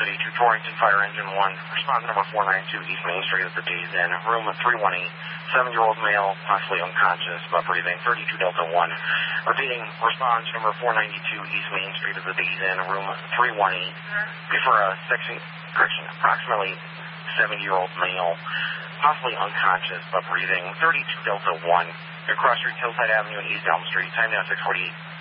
activity to Torrington Fire Engine 1. Response number 492 East Main Street at the Days Inn. Room 318. 7-year-old male, possibly unconscious, but breathing. 32 Delta 1. Repeating, response number 492 East Main Street at the Days Inn. Room 318. Before a approximately 7-year-old male, possibly unconscious, but breathing. 32 Delta 1. Across Street, Hillside Avenue and East Elm Street. Time now 6:48.